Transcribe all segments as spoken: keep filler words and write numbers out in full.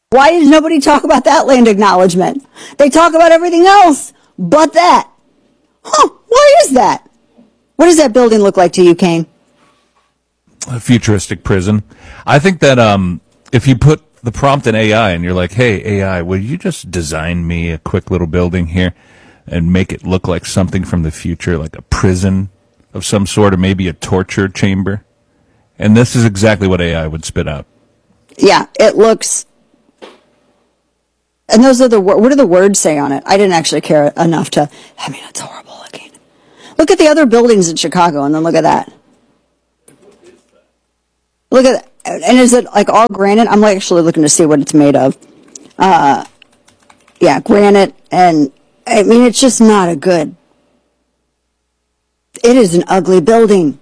Why does nobody talk about that land acknowledgement? They talk about everything else but that. Huh, why is that? What does that building look like to you, Kane? A futuristic prison. I think that um, if you put the prompt in A I and you're like, hey, A I, will you just design me a quick little building here and make it look like something from the future, like a prison of some sort, or maybe a torture chamber? And this is exactly what A I would spit out. Yeah, it looks... And those are the... What do the words say on it? I didn't actually care enough to... I mean, it's horrible looking. Look at the other buildings in Chicago, and then look at that. Look at that. And is it like all granite? I'm actually looking to see what it's made of. Uh, yeah, granite. And I mean, it's just not a good... It is an ugly building.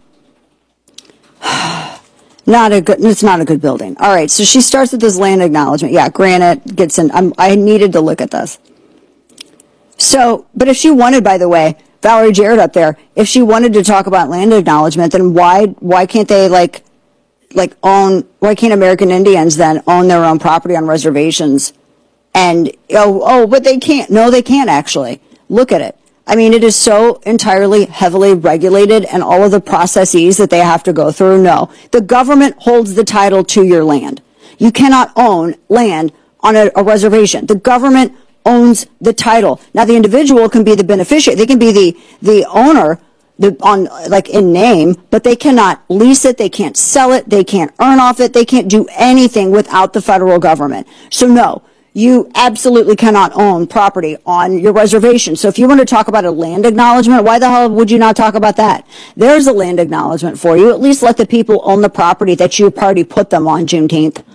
Not a good, it's not a good building. All right, so she starts with this land acknowledgement. Yeah, granite gets in. I'm, I needed to look at this. So, but if she wanted, by the way, Valerie Jarrett up there, if she wanted to talk about land acknowledgement, then why why can't they like like own? Why can't American Indians then own their own property on reservations? And oh oh, but they can't. No, they can't actually. Look at it. I mean, it is so entirely heavily regulated, and all of the processes that they have to go through. No, the government holds the title to your land. You cannot own land on a, a reservation. The government owns the title. Now, the individual can be the beneficiary. They can be the, the owner the, on like in name, but they cannot lease it. They can't sell it. They can't earn off it. They can't do anything without the federal government. So no. You absolutely cannot own property on your reservation. So if you want to talk about a land acknowledgement, why the hell would you not talk about that? There's a land acknowledgement for you. At least let the people own the property that you party put them on Juneteenth.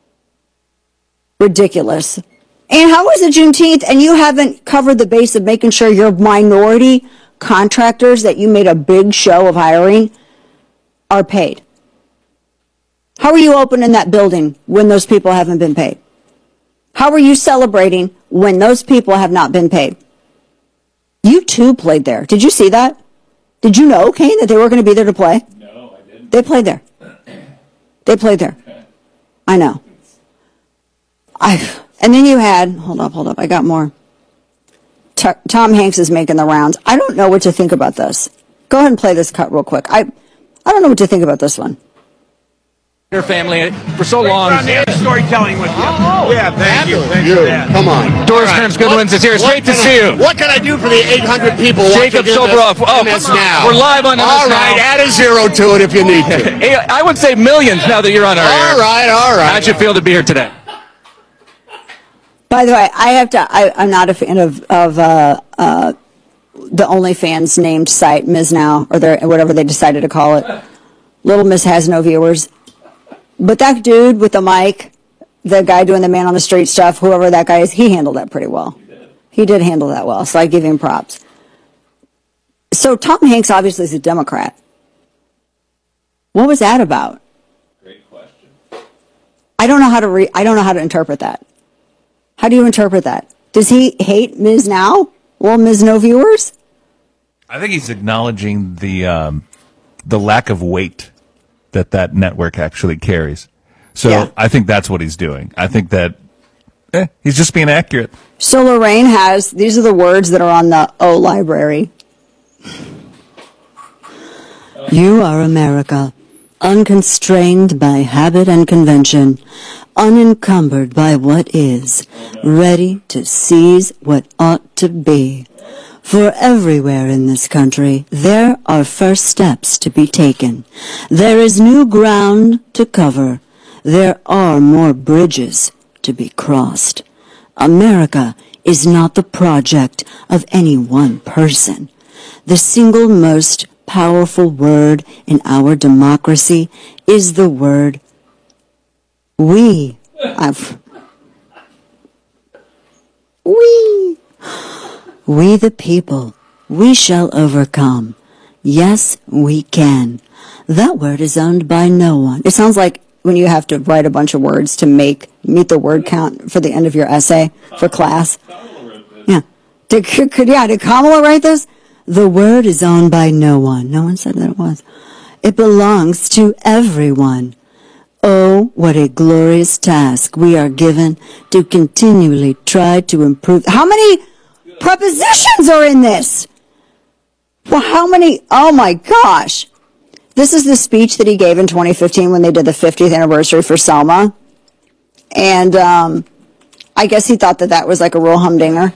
Ridiculous. And how is it Juneteenth and you haven't covered the base of making sure your minority contractors that you made a big show of hiring are paid? How are you opening that building when those people haven't been paid? How are you celebrating when those people have not been paid? You too played there. Did you see that? Did you know, Kane, that they were going to be there to play? No, I didn't. They played there. They played there. I know. I and then you had, hold up, hold up, I got more. T- Tom Hanks is making the rounds. I don't know what to think about this. Go ahead and play this cut real quick. I, I don't know what to think about this one. Your family for so long. Storytelling with you. Oh, yeah, thank you. Thank you. you. Come on. Doris Kearns Goodwins is here. It's great to see you. What can I do for the eight hundred people Jacob watching Soboroff. Oh, M S now? We're live on M S All right, now. add a zero to it if you need to. I would say millions now that you're on our air. All right, all right. How'd you feel to be here today? By the way, I have to, I, I'm not a fan of, of uh, uh, the OnlyFans named site, Miz Now, or their, whatever they decided to call it. Little Miss has no viewers. But that dude with the mic, the guy doing the man on the street stuff, whoever that guy is, he handled that pretty well. He did, he did handle that well, so I give him props. So Tom Hanks obviously is a Democrat. What was that about? Great question. I don't know how to re- I don't know how to interpret that. How do you interpret that? Does he hate Miz Now? Well, Miz No Viewers? I think he's acknowledging the um, the lack of weight that that network actually carries. So yeah. I think that's what he's doing. I think that eh, he's just being accurate. So Lorraine has, these are the words that are on the O library. You are America, unconstrained by habit and convention, unencumbered by what is, ready to seize what ought to be. For everywhere in this country, there are first steps to be taken. There is new ground to cover. There are more bridges to be crossed. America is not the project of any one person. The single most powerful word in our democracy is the word we. I've, we. We the people, we shall overcome. Yes, we can. That word is owned by no one. It sounds like when you have to write a bunch of words to make, meet the word count for the end of your essay for class. Yeah. Did, could, yeah, did Kamala write this? The word is owned by no one. No one said that it was. It belongs to everyone. Oh, what a glorious task we are given to continually try to improve. How many prepositions are in this? Well, how many? Oh my gosh. This is the speech that he gave in twenty fifteen when they did the fiftieth anniversary for Selma. And um, I guess he thought that that was like a real humdinger.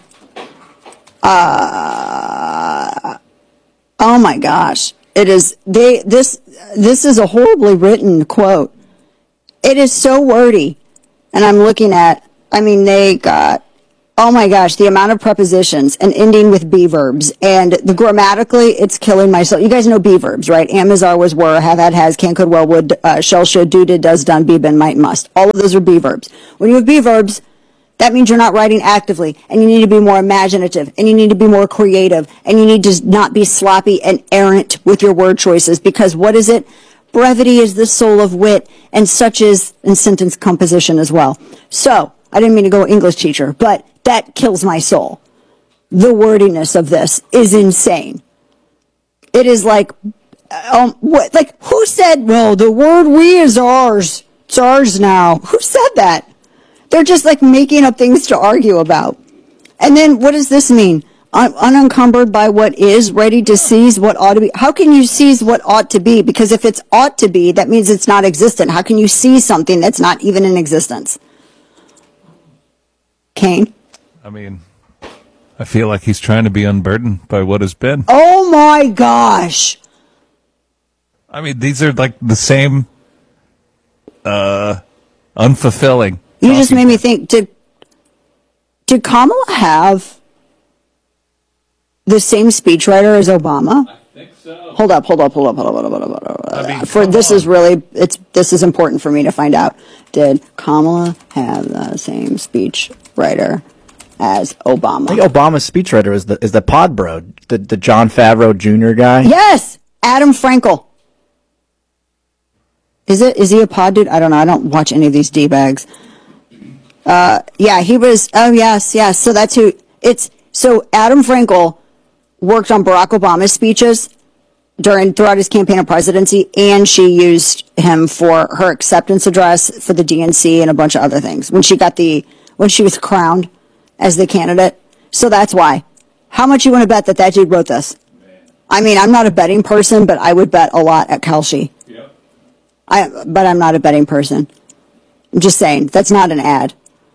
Uh, oh my gosh. It is, they, this, this is a horribly written quote. It is so wordy. And I'm looking at, I mean, they got, oh my gosh, the amount of prepositions and ending with be verbs. And the grammatically, it's killing my soul. You guys know be verbs, right? Am, is, are, was, were, have, had, has, can, could, will, would, uh, shall, should, do, did, does, done, be, been, might, must. All of those are be verbs. When you have be verbs, that means you're not writing actively, and you need to be more imaginative, and you need to be more creative, and you need to not be sloppy and errant with your word choices, because what is it? Brevity is the soul of wit, and such is in sentence composition as well. So, I didn't mean to go English teacher, but that kills my soul. The wordiness of this is insane. It is like, um, what, like, who said, well, the word we is ours. It's ours now. Who said that? They're just like making up things to argue about. And then what does this mean? Un- unencumbered by what is, ready to seize what ought to be. How can you seize what ought to be? Because if it's ought to be, that means it's not existent. How can you seize something that's not even in existence? Kane? I mean, I feel like he's trying to be unburdened by what has been. Oh my gosh. I mean, these are like the same, uh, unfulfilling. You just made me think, did, did Kamala have the same speechwriter as Obama? I think so. Hold up, hold up, hold up, hold up, hold up, hold up, hold up. I mean, for come this on. is really, it's, this is important for me to find out. Did Kamala have the same speechwriter as Obama? I think Obama's speechwriter is the is the pod bro, the the John Favreau Junior guy. Yes, Adam Frankel. Is it? Is he a pod dude? I don't know. I don't watch any of these D-bags. Uh, yeah, he was. Oh, yes, yes. So that's who. It's so Adam Frankel worked on Barack Obama's speeches during throughout his campaign of presidency, and she used him for her acceptance address for the D N C and a bunch of other things when she got the when she was crowned as the candidate. So that's why. How much you want to bet that that dude wrote this? I mean, I'm not a betting person, but I would bet a lot at Kalshi. Yep. I, but I'm not a betting person. I'm just saying, that's not an ad.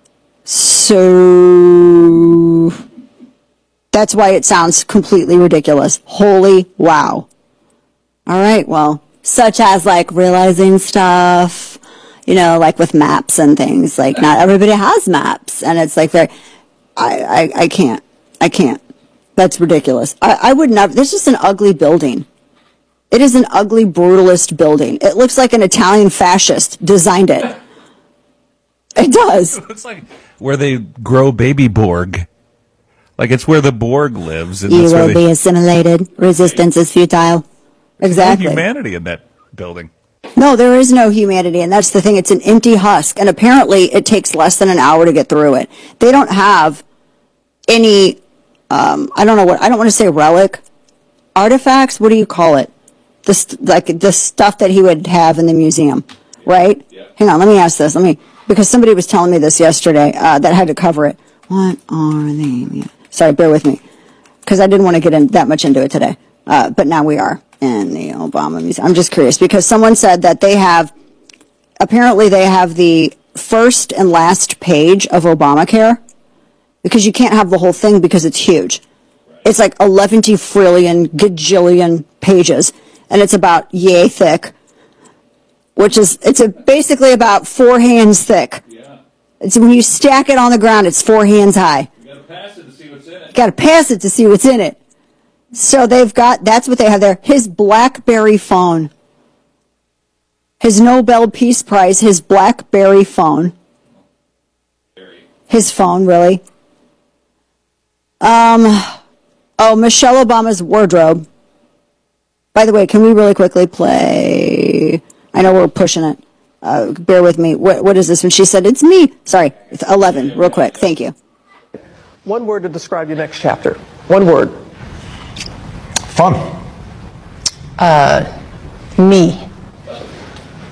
So that's why it sounds completely ridiculous. Holy wow. All right, well, such as like realizing stuff, you know, like with maps and things. Like not everybody has maps, and it's like very. I I, I can't. I can't. That's ridiculous. I, I would never. This is an ugly building. It is an ugly brutalist building. It looks like an Italian fascist designed it. It does. It's like where they grow baby Borg. Like it's where the Borg lives. And You that's where will they, be assimilated. Resistance is futile. Exactly. no humanity in that building. No, there is no humanity, and that's the thing. It's an empty husk, and apparently it takes less than an hour to get through it. They don't have any, um, I don't know what, I don't want to say relic, artifacts, what do you call it? This, like the stuff that he would have in the museum, right? Yeah. Hang on, let me ask this. Let me, because somebody was telling me this yesterday uh, that had to cover it. What are they? Sorry, bear with me, because I didn't want to get in that much into it today, uh, but now we are in the Obama Museum. I'm just curious because someone said that they have, apparently they have the first and last page of Obamacare, because you can't have the whole thing because it's huge. It's like eleven trillion gajillion pages, and it's about yay thick, which is, it's a, basically about four hands thick. Yeah. It's when you stack it on the ground, it's four hands high. You gotta pass it to see what's in it. You gotta pass it to see what's in it. So they've got, that's what they have there. His BlackBerry phone. His Nobel Peace Prize, his BlackBerry phone. His phone, really. Um, oh, Michelle Obama's wardrobe. By the way, can we really quickly play? I know we're pushing it. Uh, bear with me. What, what is this? When she said, it's me. Sorry, it's eleven, real quick. Thank you. One word to describe your next chapter. One word. Fun. Uh, me.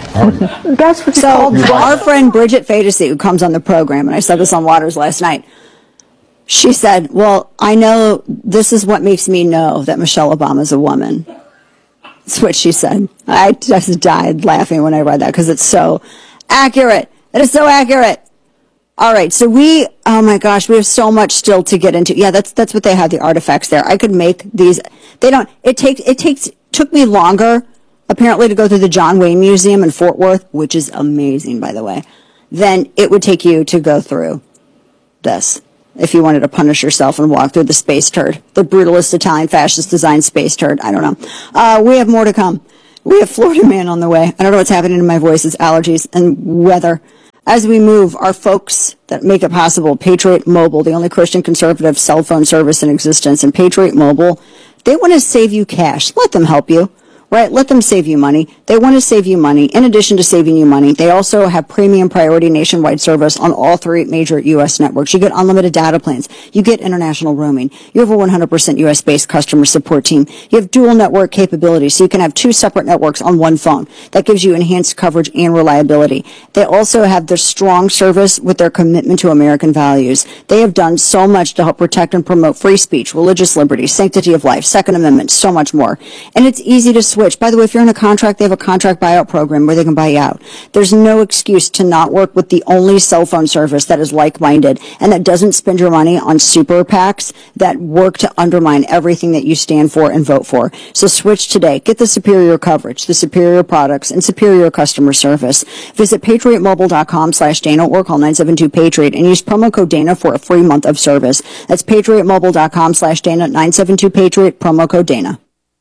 That's what you So call our friend Bridget Fadesy, who comes on the program, and I said this on Waters last night, she said, well, I know this is what makes me know that Michelle Obama's a woman. That's what she said. I just died laughing when I read that because it's so accurate. It is so accurate. All right, so we, oh my gosh, we have so much still to get into. Yeah, that's that's what they have, the artifacts there. I could make these. They don't. It takes. It takes. Took me longer, apparently, to go through the John Wayne Museum in Fort Worth, which is amazing, by the way, than it would take you to go through this if you wanted to punish yourself and walk through the space turd, the brutalist Italian fascist design space turd. I don't know. Uh, we have more to come. We have Florida Man on the way. I don't know what's happening to my voice. It's allergies and weather. As we move, our folks that make it possible, Patriot Mobile, the only Christian conservative cell phone service in existence, and Patriot Mobile, they want to save you cash. Let them help you, right? Let them save you money. They want to save you money. In addition to saving you money, they also have premium priority nationwide service on all three major U S networks. You get unlimited data plans. You get international roaming. You have a one hundred percent U S-based customer support team. You have dual network capability, so you can have two separate networks on one phone. That gives you enhanced coverage and reliability. They also have their strong service with their commitment to American values. They have done so much to help protect and promote free speech, religious liberty, sanctity of life, Second Amendment, so much more. And it's easy to switch. By the way, if you're in a contract, they have a contract buyout program where they can buy you out. There's no excuse to not work with the only cell phone service that is like-minded and that doesn't spend your money on super PACs that work to undermine everything that you stand for and vote for. So switch today. Get the superior coverage, the superior products, and superior customer service. Visit patriotmobile.com slash Dana or call nine seven two Patriot and use promo code Dana for a free month of service. That's patriotmobile.com slash Dana, nine seven two Patriot, promo code Dana.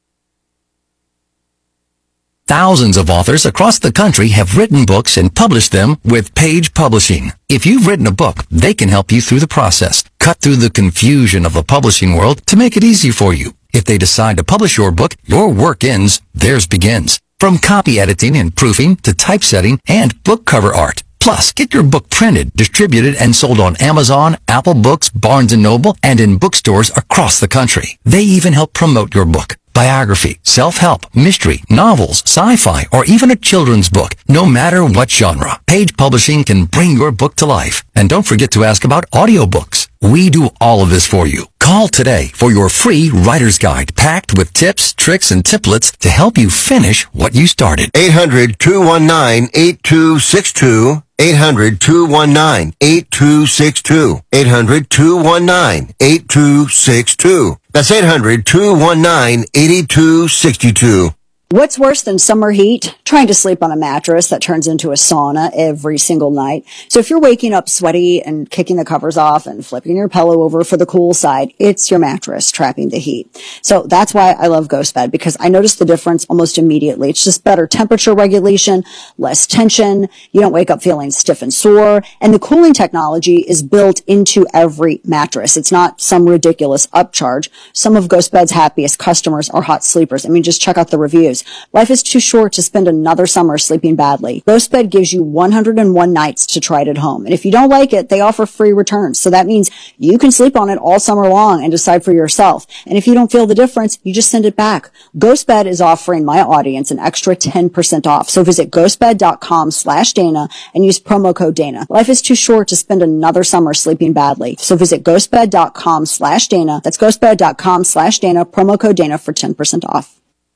Thousands of authors across the country have written books and published them with Page Publishing. If you've written a book, they can help you through the process, cut through the confusion of the publishing world to make it easy for you. If they decide to publish your book, your work ends, theirs begins. From copy editing and proofing to typesetting and book cover art. Plus, get your book printed, distributed, and sold on Amazon, Apple Books, Barnes and Noble, and in bookstores across the country. They even help promote your book. Biography, self-help, mystery, novels, sci-fi, or even a children's book. No matter what genre, Page Publishing can bring your book to life. And don't forget to ask about audiobooks. We do all of this for you. Call today for your free writer's guide packed with tips, tricks, and templates to help you finish what you started. eight hundred, two one nine, eight two six two. eight hundred, two one nine, eight two six two. eight hundred, two one nine, eight two six two. That's eight hundred, two one nine, eight two six two. What's worse than summer heat? Trying to sleep on a mattress that turns into a sauna every single night. So if you're waking up sweaty and kicking the covers off and flipping your pillow over for the cool side, it's your mattress trapping the heat. So that's why I love GhostBed, because I notice the difference almost immediately. It's just better temperature regulation, less tension. You don't wake up feeling stiff and sore. And the cooling technology is built into every mattress. It's not some ridiculous upcharge. Some of GhostBed's happiest customers are hot sleepers. I mean, just check out the reviews. Life is too short to spend another summer sleeping badly. GhostBed gives you one hundred one nights to try it at home. And if you don't like it, they offer free returns. So that means you can sleep on it all summer long and decide for yourself. And if you don't feel the difference, you just send it back. GhostBed is offering my audience an extra ten percent off. So visit ghostbed.com slash Dana and use promo code Dana. Life is too short to spend another summer sleeping badly. So visit ghostbed.com slash Dana. That's ghostbed.com slash Dana, promo code Dana for ten percent off.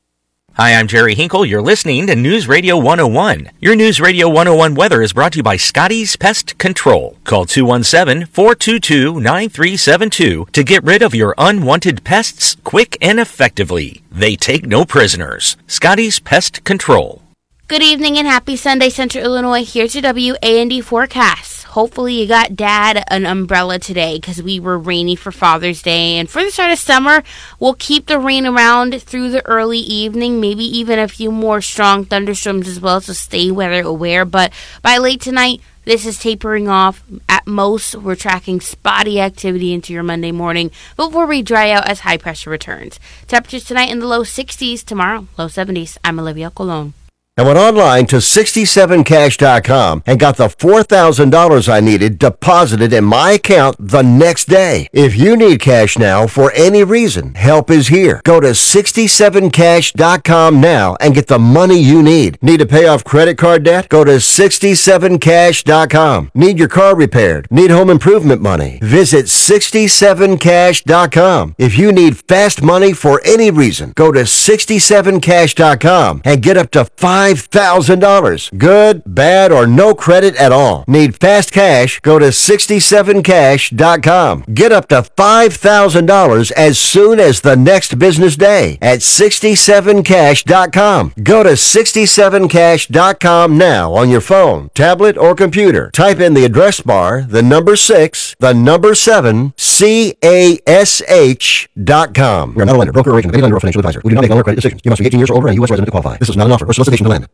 Hi, I'm Jerry Hinkle. You're listening to News Radio one oh one. Your News Radio one oh one weather is brought to you by Scotty's Pest Control. Call two one seven, four two two, nine three seven two to get rid of your unwanted pests quick and effectively. They take no prisoners. Scotty's Pest Control. Good evening and happy Sunday, Central Illinois. Here's your W A N D forecast. Hopefully you got Dad an umbrella today because we were rainy for Father's Day. And for the start of summer, we'll keep the rain around through the early evening, maybe even a few more strong thunderstorms as well, so stay weather aware. But by late tonight, this is tapering off. At most, we're tracking spotty activity into your Monday morning before we dry out as high pressure returns. Temperatures tonight in the low sixties, tomorrow low seventies. I'm Olivia Colon. I went online to sixty-seven cash dot com and got the four thousand dollars I needed deposited in my account the next day. If you need cash now for any reason, help is here. Go to sixty-seven cash dot com now and get the money you need. Need to pay off credit card debt? Go to sixty-seven cash dot com. Need your car repaired? Need home improvement money? Visit sixty-seven cash dot com. If you need fast money for any reason, go to sixty-seven cash dot com and get up to five thousand dollars. Good, bad, or no credit at all. Need fast cash? Go to sixty-seven cash dot com. Get up to five thousand dollars as soon as the next business day at sixty-seven cash dot com. Go to sixty-seven cash dot com now on your phone, tablet, or computer. Type in the address bar, the number six, the number seven, C A S H dot com. We are not a lender, broker, or agent, any lender or financial advisor. We do not make loan or credit decisions. You must be eighteen years or older and a U S resident to qualify. This is not an offer or solicitation to lend.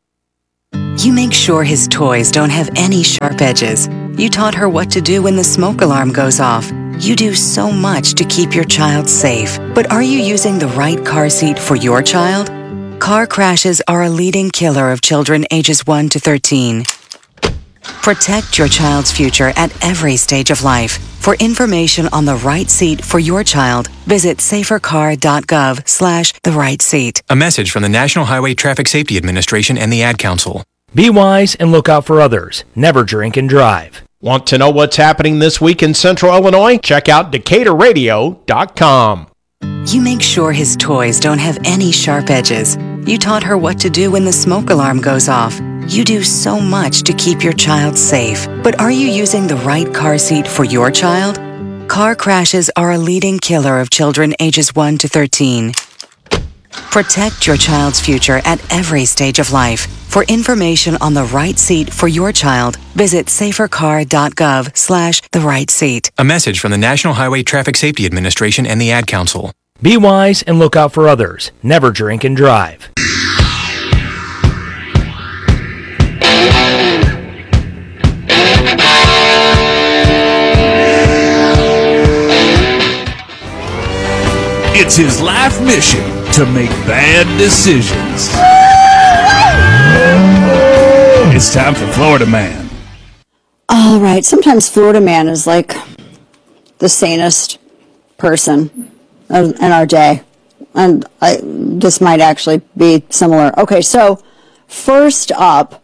You make sure his toys don't have any sharp edges. You taught her what to do when the smoke alarm goes off. You do so much to keep your child safe. But are you using the right car seat for your child? Car crashes are a leading killer of children ages one to thirteen. Protect your child's future at every stage of life. For information on the right seat for your child, visit safercar.gov slash the right seat. A message from the National Highway Traffic Safety Administration and the Ad Council. Be wise and look out for others. Never drink and drive. Want to know what's happening this week in Central Illinois? Check out Decatur Radio dot com. You make sure his toys don't have any sharp edges. You taught her what to do when the smoke alarm goes off. You do so much to keep your child safe. But are you using the right car seat for your child? Car crashes are a leading killer of children ages one to thirteen. Protect your child's future at every stage of life. For information on the right seat for your child, visit safercar.gov slash the right seat. A message from the National Highway Traffic Safety Administration and the Ad Council. Be wise and look out for others. Never drink and drive. It's his life mission to make bad decisions. It's time for Florida Man. All right. Sometimes Florida Man is like the sanest person in our day. And I, this might actually be similar. Okay, so first up,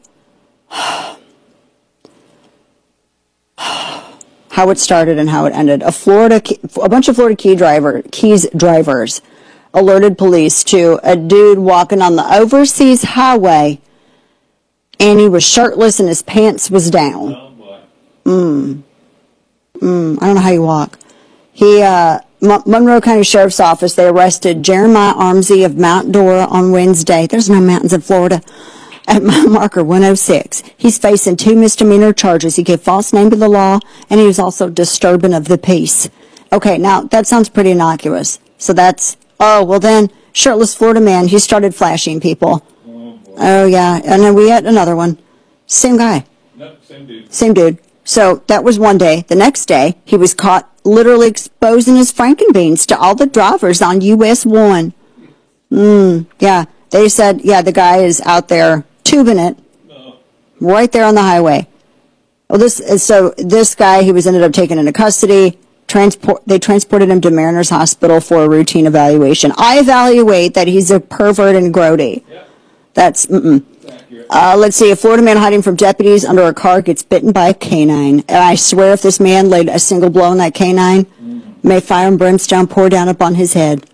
how it started and how it ended. A Florida, a bunch of Florida key driver, Keys drivers alerted police to a dude walking on the overseas highway, and he was shirtless and his pants was down. Mm. Mm. I don't know how you walk. He, uh, M- Monroe County Sheriff's Office, they arrested Jeremiah Armsey of Mount Dora on Wednesday. There's no mountains in Florida. At mile marker one oh six. He's facing two misdemeanor charges. He gave false name to the law, and he was also disturbing of the peace. Okay, now that sounds pretty innocuous. So that's, oh, well then, shirtless Florida man, he started flashing people. Oh, oh yeah, and then we had another one. Same guy. Nope, same dude. Same dude. So that was one day. The next day, he was caught literally exposing his frankenbeans to all the drivers on U S one. Mm, yeah, they said, yeah, the guy is out there tubing it right there on the highway. Well, this so this guy, he was ended up taken into custody. Transport they transported him to Mariners Hospital for a routine evaluation. I evaluate that he's a pervert and grody. Yep. That's mm-mm. Uh, let's see. A Florida man hiding from deputies under a car gets bitten by a canine. And I swear, if this man laid a single blow on that canine, mm-hmm. may fire and brimstone pour down upon his head.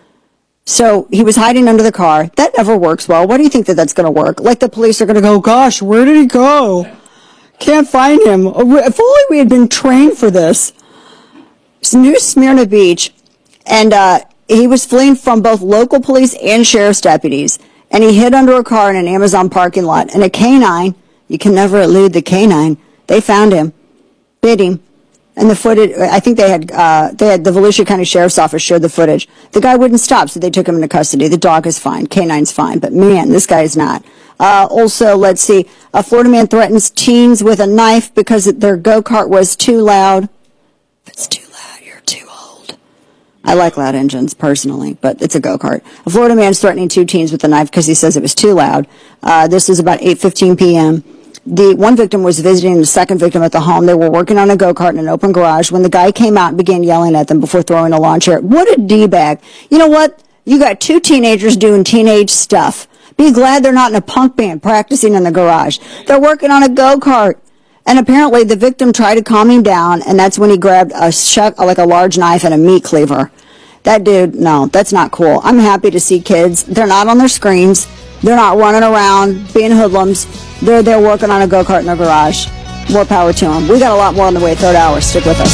So he was hiding under the car. That never works well. Why do you think that that's going to work? Like the police are going to go, gosh, where did he go? Can't find him. If only we had been trained for this. It's New Smyrna Beach. And uh, he was fleeing from both local police and sheriff's deputies. And he hid under a car in an Amazon parking lot. And a canine, you can never elude the canine. They found him, bit him. And the footage, I think they had, uh, they had the Volusia County Sheriff's Office showed the footage. The guy wouldn't stop, so they took him into custody. The dog is fine. Canine's fine. But man, this guy is not. Uh, also, let's see. A Florida man threatens teens with a knife because their go-kart was too loud. If it's too loud, you're too old. I like loud engines personally, but it's a go-kart. A Florida man's threatening two teens with a knife because he says it was too loud. Uh, this is about eight fifteen p.m. The one victim was visiting the second victim at the home. They were working on a go-kart in an open garage when the guy came out and began yelling at them before throwing a lawn chair. What a D-bag. You know what? You got two teenagers doing teenage stuff. Be glad they're not in a punk band practicing in the garage. They're working on a go-kart. And apparently the victim tried to calm him down, and that's when he grabbed a shuck, like a large knife and a meat cleaver. That dude, no, that's not cool. I'm happy to see kids. They're not on their screens. They're not running around being hoodlums. They're there working on a go-kart in their garage. More power to them. We got a lot more on the way. Third hour. Stick with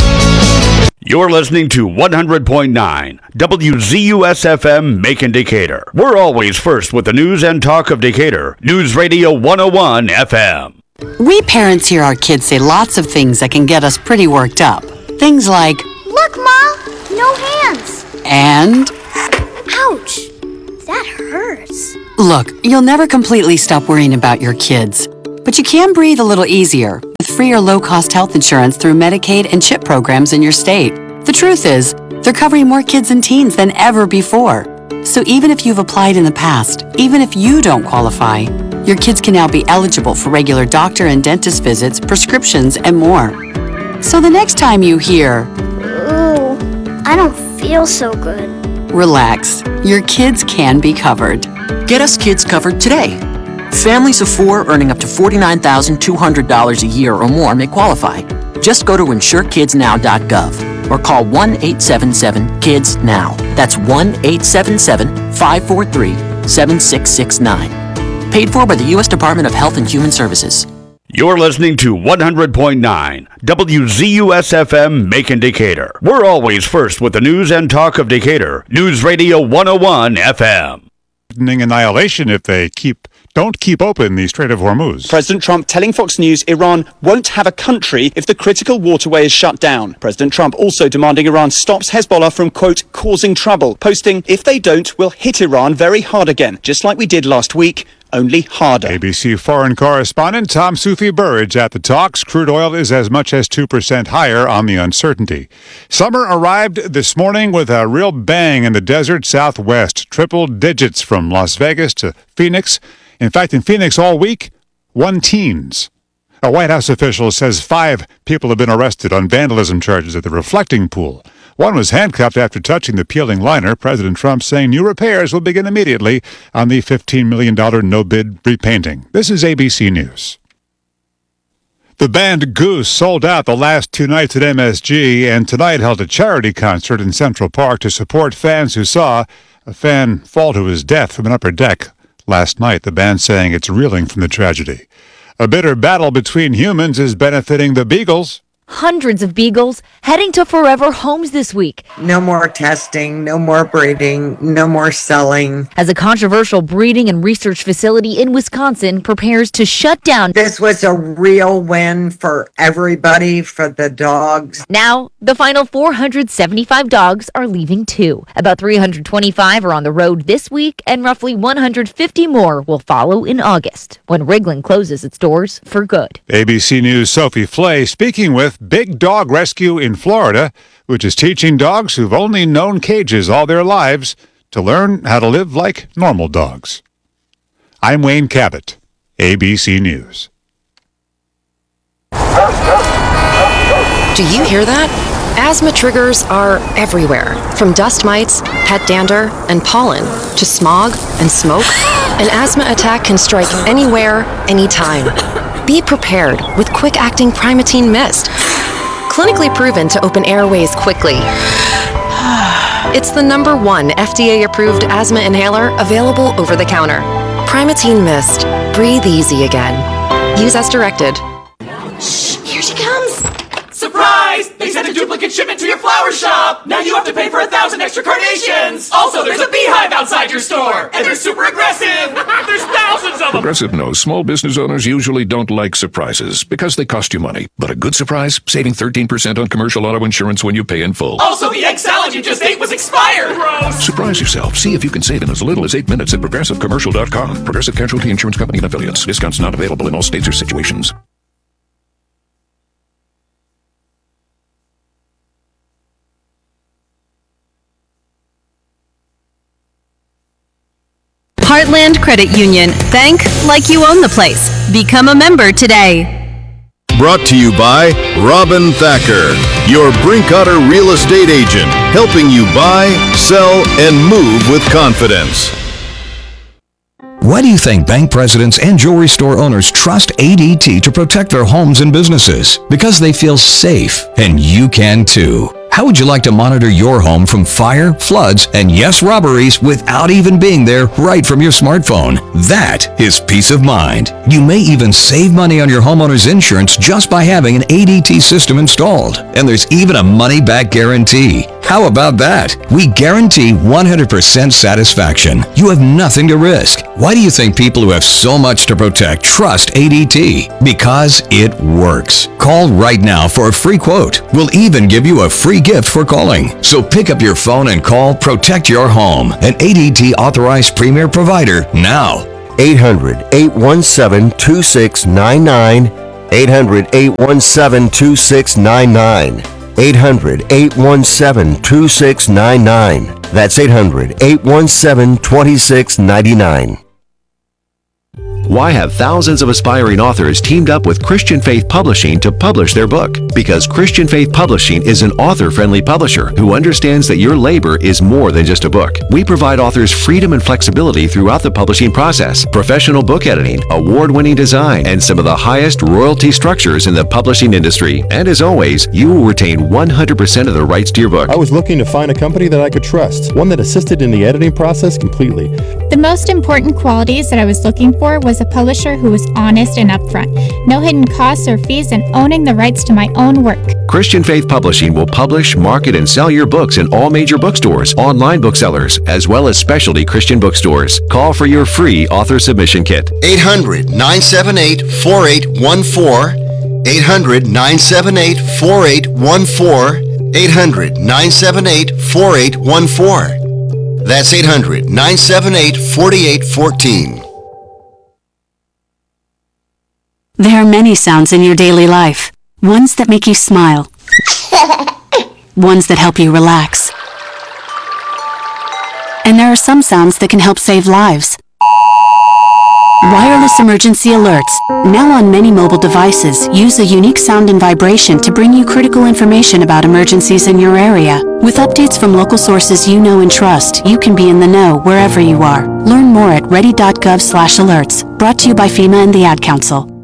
us. You're listening to one hundred point nine W Z U S F M Macon Decatur. We're always first with the news and talk of Decatur. News Radio one oh one F M. We parents hear our kids say lots of things that can get us pretty worked up. Things like, "Look, Ma, no hands." And, "Ouch, that hurts." look, you'll never completely stop worrying about your kids. But you can breathe a little easier with free or low-cost health insurance through Medicaid and CHIP programs in your state. The truth is, they're covering more kids and teens than ever before. So even if you've applied in the past, even if you don't qualify, your kids can now be eligible for regular doctor and dentist visits, prescriptions, and more. So the next time you hear, "Ooh, I don't feel so good," relax. Your kids can be covered. Get us kids covered today. Families of four earning up to forty-nine thousand two hundred dollars a year or more may qualify. Just go to insure kids now dot gov or call one eight seven seven kids now. That's one eight seven seven, five four three, seven six six nine. Paid for by the U S Department of Health and Human Services. You're listening to one hundred point nine W Z U S F M Macon Decatur. We're always first with the news and talk of Decatur. News Radio one oh one F M. Annihilation if they keep don't keep open the Strait of Hormuz. President Trump telling Fox News Iran won't have a country if the critical waterway is shut down. President Trump also demanding Iran stops Hezbollah from, quote, causing trouble, posting, "If they don't, we'll hit Iran very hard again, just like we did last week, only harder." A B C foreign correspondent Tom Sufi Burridge at the talks. Crude oil is as much as two percent higher on the uncertainty. Summer arrived this morning with a real bang in the desert Southwest. Triple digits from Las Vegas to Phoenix. In fact, in Phoenix all week, one teens. A White House official says five people have been arrested on vandalism charges at the reflecting pool. One was handcuffed after touching the peeling liner. President Trump saying new repairs will begin immediately on the fifteen million dollars no-bid repainting. This is A B C News. The band Goose sold out the last two nights at M S G and tonight held a charity concert in Central Park to support fans who saw a fan fall to his death from an upper deck last night. The band saying it's reeling from the tragedy. A bitter battle between humans is benefiting the beagles. Hundreds of beagles heading to forever homes this week. No more testing, no more breeding, no more selling. As a controversial breeding and research facility in Wisconsin prepares to shut down. This was a real win for everybody, for the dogs. Now, the final four hundred seventy-five dogs are leaving too. About three hundred twenty-five are on the road this week, and roughly one hundred fifty more will follow in August, when Wriglin closes its doors for good. A B C News' Sophie Flay speaking with Big Dog Rescue in Florida, which is teaching dogs who've only known cages all their lives to learn how to live like normal dogs. I'm Wayne Cabot, A B C News. Do you hear that? Asthma triggers are everywhere, from dust mites, pet dander, and pollen, to smog and smoke. An asthma attack can strike anywhere, anytime. Be prepared with quick-acting Primatene Mist. Clinically proven to open airways quickly. It's the number one F D A-approved asthma inhaler available over the counter. Primatene Mist. Breathe easy again. Use as directed. Shh, here she comes. Surprise! They sent a duplicate shipment to your flower shop! Now you have to pay for a thousand extra carnations! Also, there's a beehive outside your store! And they're super aggressive! There's thousands of them! Progressive knows small business owners usually don't like surprises because they cost you money. But a good surprise? Saving thirteen percent on commercial auto insurance when you pay in full. Also, the egg salad you just ate was expired! Gross! Surprise yourself. See if you can save in as little as eight minutes at progressive commercial dot com. Progressive Casualty Insurance Company and Affiliates. Discounts not available in all states or situations. Heartland Credit Union. Bank like you own the place. Become a member today. Brought to you by Robin Thacker, your Brinkotter real estate agent, helping you buy, sell, and move with confidence. Why do you think bank presidents and jewelry store owners trust A D T to protect their homes and businesses? Because they feel safe, and you can too. How would you like to monitor your home from fire, floods, and yes, robberies without even being there right from your smartphone? That is peace of mind. You may even save money on your homeowner's insurance just by having an A D T system installed. And there's even a money-back guarantee. How about that? We guarantee one hundred percent satisfaction. You have nothing to risk. Why do you think people who have so much to protect trust A D T? Because it works. Call right now for a free quote. We'll even give you a free gift for calling. So pick up your phone and call Protect Your Home, an A D T authorized premier provider now. eight hundred, eight one seven, two six nine nine. eight hundred, eight one seven, two six nine nine. eight hundred, eight one seven, two six nine nine. That's eight hundred, eight one seven, two six nine nine. Why have thousands of aspiring authors teamed up with Christian Faith Publishing to publish their book? Because Christian Faith Publishing is an author-friendly publisher who understands that your labor is more than just a book. We provide authors freedom and flexibility throughout the publishing process, professional book editing, award-winning design, and some of the highest royalty structures in the publishing industry. And as always, you will retain one hundred percent of the rights to your book. I was looking to find a company that I could trust, one that assisted in the editing process completely. The most important qualities that I was looking for was a publisher who was honest and upfront, no hidden costs or fees, and owning the rights to my own work. Christian Faith Publishing will publish, market, and sell your books in all major bookstores, online booksellers, as well as specialty Christian bookstores. Call for your free author submission kit. eight hundred, nine seven eight, four eight one four. eight hundred, nine seven eight, four eight one four. eight hundred, nine seven eight, four eight one four. That's eight hundred, nine seven eight, four eight one four. There are many sounds in your daily life. Ones that make you smile. Ones that help you relax. And there are some sounds that can help save lives. Wireless emergency alerts, now on many mobile devices, use a unique sound and vibration to bring you critical information about emergencies in your area. With updates from local sources you know and trust, you can be in the know wherever you are. Learn more at ready dot gov slash alerts. Brought to you by FEMA and the Ad Council.